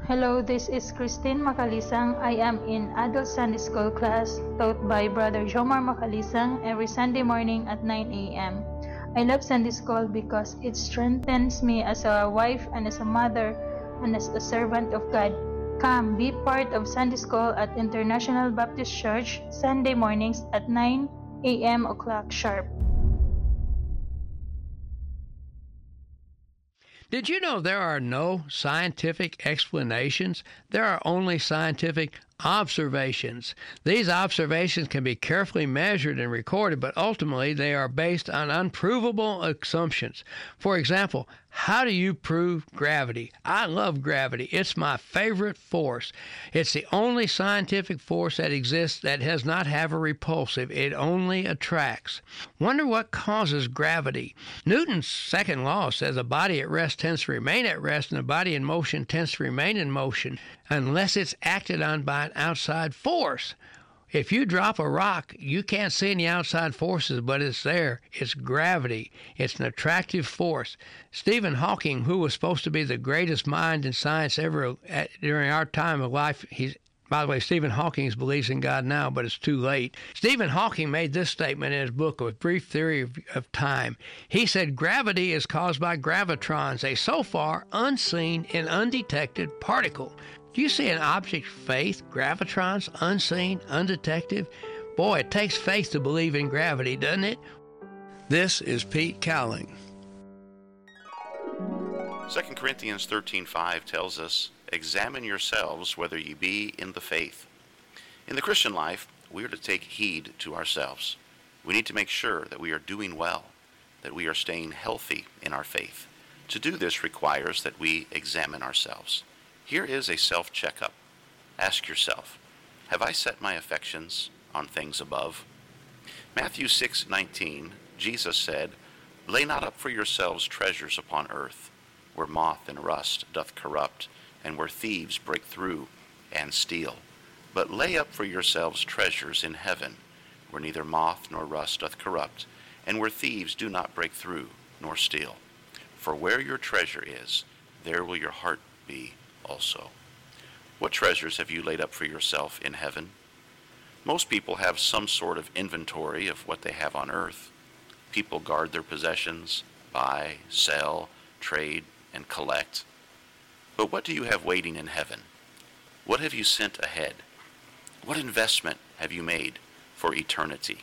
Hello, this is Christine Macalisang. I am in Adult Sunday School class taught by Brother Jomar Macalisang every Sunday morning at 9 a.m. I love Sunday School because it strengthens me as a wife and as a mother and as a servant of God. Come, be part of Sunday School at International Baptist Church Sunday mornings at 9 a.m. o'clock sharp. Did you know there are no scientific explanations? There are only scientific observations. These observations can be carefully measured and recorded, but ultimately they are based on unprovable assumptions. For example, how do you prove gravity? I love gravity. It's my favorite force. It's the only scientific force that exists that does not have a repulsive. It only attracts. Wonder what causes gravity. Newton's second law says a body at rest tends to remain at rest and a body in motion tends to remain in motion unless it's acted on by an outside force. If you drop a rock, you can't see any outside forces, but it's there. It's gravity. It's an attractive force. Stephen Hawking, who was supposed to be the greatest mind in science ever during our time of life, by the way, Stephen Hawking believes in God now, but it's too late. Stephen Hawking made this statement in his book, A Brief Theory of Time. He said, gravity is caused by gravitrons, a so far unseen and undetected particle. Do you see an object faith, gravitrons, unseen, undetected? Boy, it takes faith to believe in gravity, doesn't it? This is Pete Cowling. 2 Corinthians 13:5 tells us, examine yourselves whether ye be in the faith. In the Christian life, we are to take heed to ourselves. We need to make sure that we are doing well, that we are staying healthy in our faith. To do this requires that we examine ourselves. Here is a self-checkup. Ask yourself, have I set my affections on things above? Matthew 6:19, Jesus said, lay not up for yourselves treasures upon earth, where moth and rust doth corrupt, and where thieves break through and steal. But lay up for yourselves treasures in heaven, where neither moth nor rust doth corrupt, and where thieves do not break through nor steal. For where your treasure is, there will your heart be also. What treasures have you laid up for yourself in heaven? Most people have some sort of inventory of what they have on earth. People guard their possessions, buy, sell, trade, and collect. But what do you have waiting in heaven? What have you sent ahead? What investment have you made for eternity?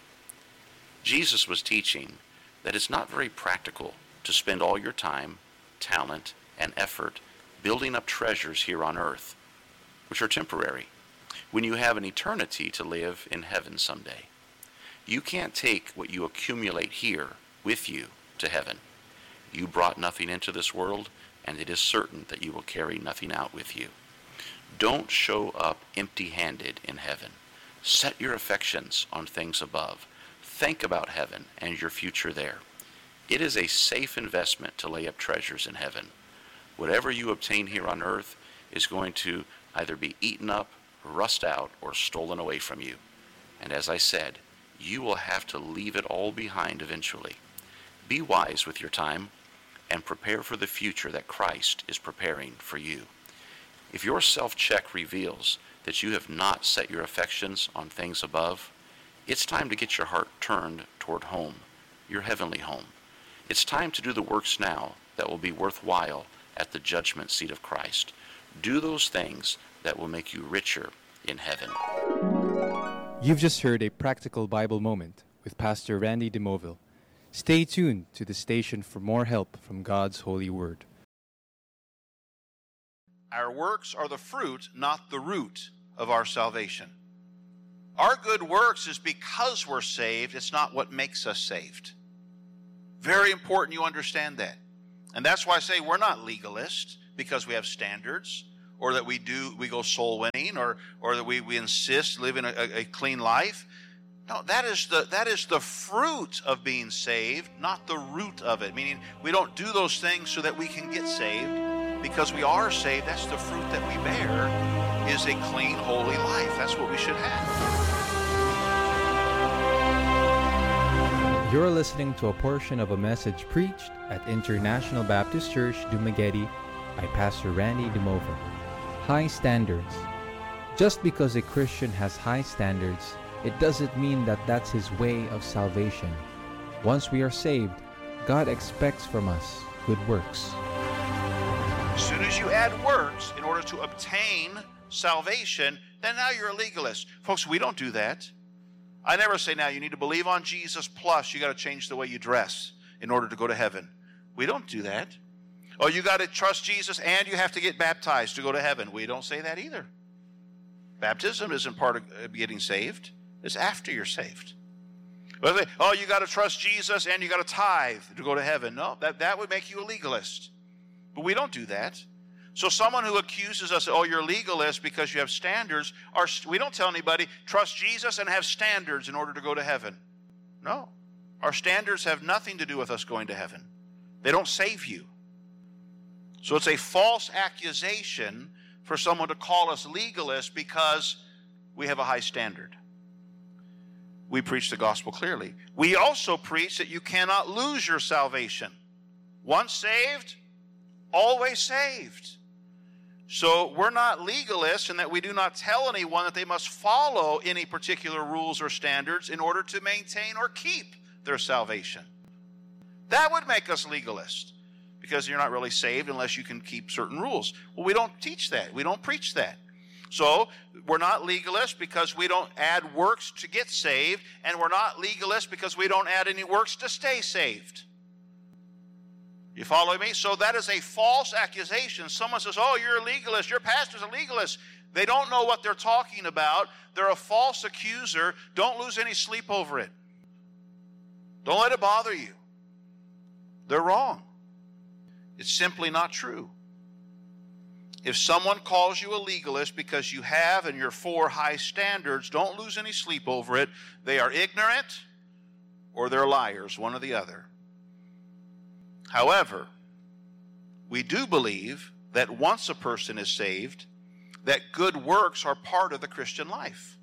Jesus was teaching that it's not very practical to spend all your time, talent, and effort building up treasures here on earth, which are temporary, when you have an eternity to live in heaven someday. You can't take what you accumulate here with you to heaven. You brought nothing into this world, and it is certain that you will carry nothing out with you. Don't show up empty-handed in heaven. Set your affections on things above. Think about heaven and your future there. It is a safe investment to lay up treasures in heaven. Whatever you obtain here on earth is going to either be eaten up, rust out, or stolen away from you. And as I said, you will have to leave it all behind eventually. Be wise with your time and prepare for the future that Christ is preparing for you. If your self-check reveals that you have not set your affections on things above, it's time to get your heart turned toward home, your heavenly home. It's time to do the works now that will be worthwhile at the judgment seat of Christ. Do those things that will make you richer in heaven. You've just heard a practical Bible moment with Pastor Randy DeMoville. Stay tuned to the station for more help from God's holy word. Our works are the fruit, not the root of our salvation. Our good works is because we're saved. It's not what makes us saved. Very important you understand that. And that's why I say we're not legalists because we have standards, or that we go soul winning, or that we insist living a clean life. No, that is the fruit of being saved, not the root of it. Meaning we don't do those things so that we can get saved. Because we are saved, that's the fruit that we bear, is a clean, holy life. That's what we should have. You're listening to a portion of a message preached at International Baptist Church, Dumaguete by Pastor Randy DeMoville. High standards. Just because a Christian has high standards, it doesn't mean that that's his way of salvation. Once we are saved, God expects from us good works. As soon as you add works in order to obtain salvation, then now you're a legalist. Folks, we don't do that. I never say now you need to believe on Jesus plus you got to change the way you dress in order to go to heaven. We don't do that. Oh, you got to trust Jesus and you have to get baptized to go to heaven. We don't say that either. Baptism isn't part of getting saved. It's after you're saved. Oh, you got to trust Jesus and you got to tithe to go to heaven. No, that would make you a legalist. But we don't do that. So someone who accuses us, oh, you're a legalist because you have standards, we don't tell anybody, trust Jesus and have standards in order to go to heaven. No. Our standards have nothing to do with us going to heaven. They don't save you. So it's a false accusation for someone to call us legalists because we have a high standard. We preach the gospel clearly. We also preach that you cannot lose your salvation. Once saved, always saved. So we're not legalists in that we do not tell anyone that they must follow any particular rules or standards in order to maintain or keep their salvation. That would make us legalists because you're not really saved unless you can keep certain rules. Well, we don't teach that. We don't preach that. So we're not legalists because we don't add works to get saved, and we're not legalists because we don't add any works to stay saved. You follow me? So that is a false accusation. Someone says, oh, you're a legalist, your pastor's a legalist. They don't know what they're talking about. They're a false accuser. Don't lose any sleep over it. Don't let it bother you. They're wrong. It's simply not true. If someone calls you a legalist because you have and you're for high standards, don't lose any sleep over it. They are ignorant or they're liars, one or the other. However, we do believe that once a person is saved, that good works are part of the Christian life.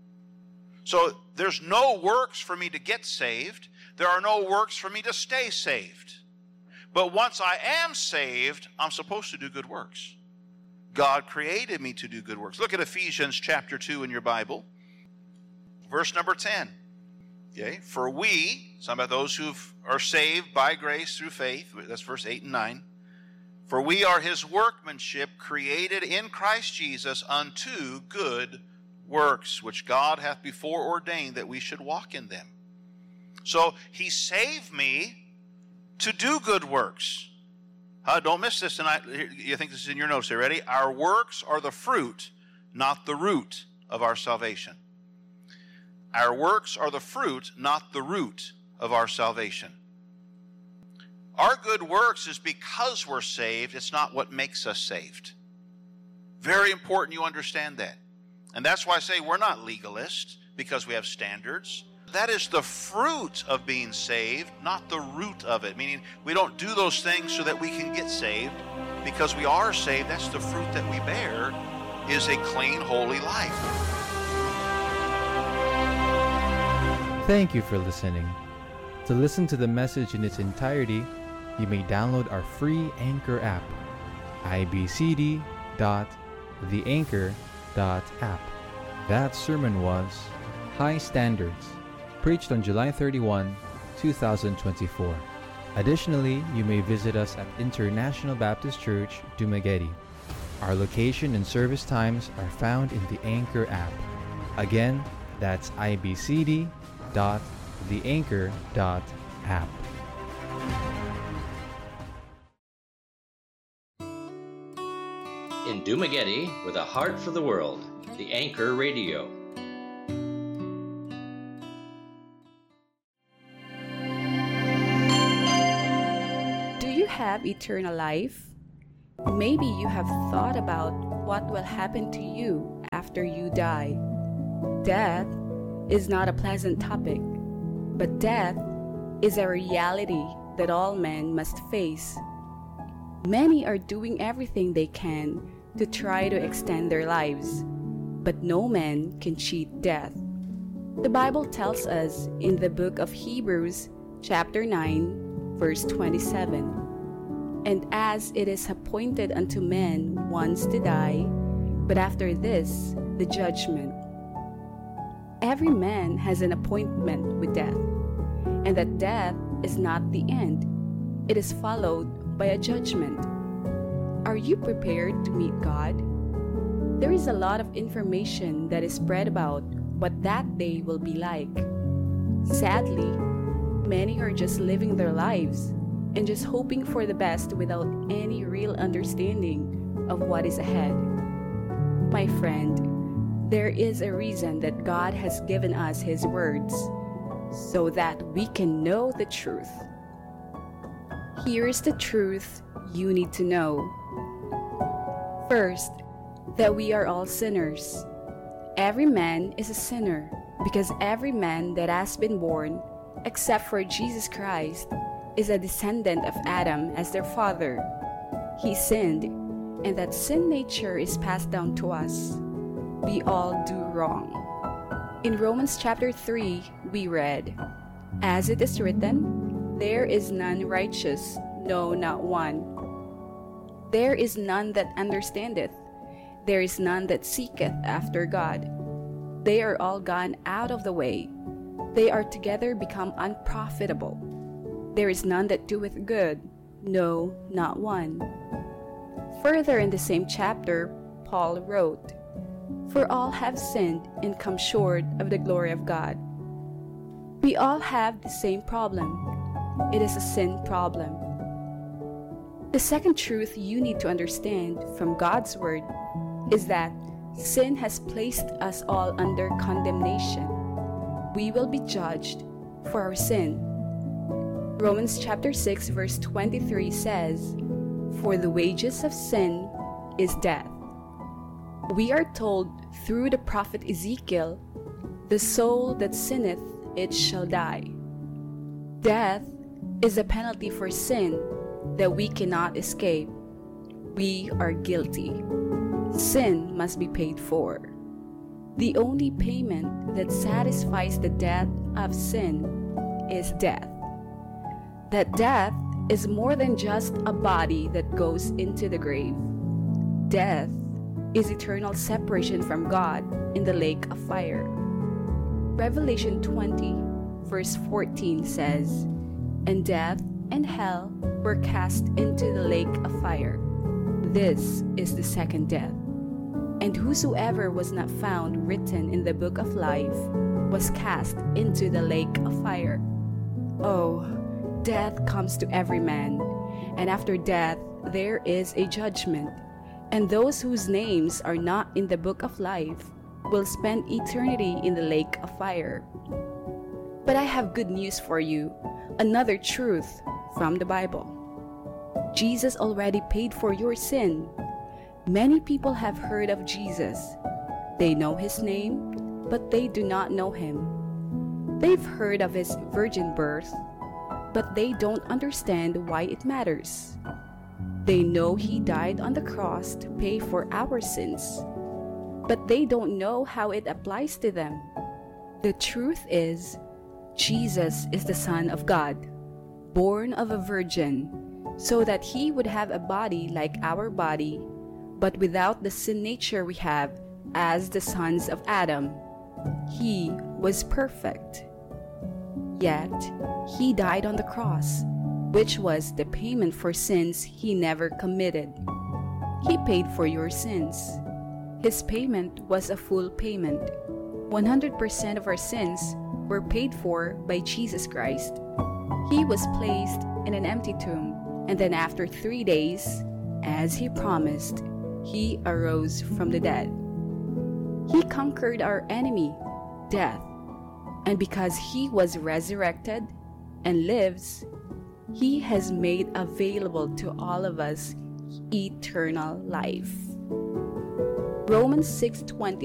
So there's no works for me to get saved. There are no works for me to stay saved. But once I am saved, I'm supposed to do good works. God created me to do good works. Look at Ephesians chapter 2 in your Bible. Verse number 10. Okay, for we, some of those who are saved by grace through faith, that's verse 8 and 9. For we are his workmanship, created in Christ Jesus unto good works, which God hath before ordained that we should walk in them. So he saved me to do good works. Don't miss this tonight. You think this is in your notes here. Ready? Our works are the fruit, not the root of our salvation. Our works are the fruit, not the root of our salvation. Our good works is because we're saved. It's not what makes us saved. Very important you understand that. And that's why I say we're not legalists because we have standards. That is the fruit of being saved, not the root of it. Meaning we don't do those things so that we can get saved. Because we are saved, that's the fruit that we bear, is a clean, holy life. Thank you for listening. To listen to the message in its entirety, you may download our free Anchor app, ibcd.theanchor.app. That sermon was High Standards, preached on July 31, 2024. Additionally, you may visit us at International Baptist Church, Dumaguete. Our location and service times are found in the Anchor app. Again, that's ibcd.theanchor.app. In Dumaguete, with a heart for the world, the Anchor Radio. Have eternal life? Maybe you have thought about what will happen to you after you die. Death is not a pleasant topic, but death is a reality that all men must face. Many are doing everything they can to try to extend their lives, but no man can cheat death. The Bible tells us in the book of Hebrews, chapter 9, verse 27, and as it is appointed unto men once to die, but after this, the judgment. Every man has an appointment with death, and that death is not the end. It is followed by a judgment. Are you prepared to meet God? There is a lot of information that is spread about what that day will be like. Sadly, many are just living their lives and just hoping for the best without any real understanding of what is ahead. My friend, there is a reason that God has given us His words, so that we can know the truth. Here is the truth you need to know. First, that we are all sinners. Every man is a sinner, because every man that has been born, except for Jesus Christ, is a descendant of Adam as their father. He sinned, and that sin nature is passed down to us. We all do wrong. In Romans chapter 3, we read, "As it is written, there is none righteous, no, not one. There is none that understandeth. There is none that seeketh after God. They are all gone out of the way. They are together become unprofitable. There is none that doeth good, no, not one." Further in the same chapter, Paul wrote, "For all have sinned and come short of the glory of God." We all have the same problem. It is a sin problem. The second truth you need to understand from God's Word is that sin has placed us all under condemnation. We will be judged for our sin. Romans chapter 6 verse 23 says, "For the wages of sin is death." We are told through the prophet Ezekiel, "The soul that sinneth, it shall die." Death is a penalty for sin that we cannot escape. We are guilty. Sin must be paid for. The only payment that satisfies the debt of sin is death. That death is more than just a body that goes into the grave. Death is eternal separation from God in the lake of fire. Revelation 20, verse 14 says, "And death and hell were cast into the lake of fire. This is the second death. And whosoever was not found written in the book of life was cast into the lake of fire." Oh, death comes to every man, and after death there is a judgment, and those whose names are not in the book of life will spend eternity in the lake of fire. But I have good news for you, another truth from the Bible. Jesus already paid for your sin. Many people have heard of Jesus. They know His name, but they do not know Him. They've heard of His virgin birth, but they don't understand why it matters. They know He died on the cross to pay for our sins, but they don't know how it applies to them. The truth is, Jesus is the Son of God, born of a virgin, so that He would have a body like our body, but without the sin nature we have as the sons of Adam. He was perfect. Yet, He died on the cross, which was the payment for sins He never committed. He paid for your sins. His payment was a full payment. 100% of our sins were paid for by Jesus Christ. He was placed in an empty tomb, and then after 3 days, as He promised, He arose from the dead. He conquered our enemy, death, and because He was resurrected and lives, He has made available to all of us eternal life. Romans 6:20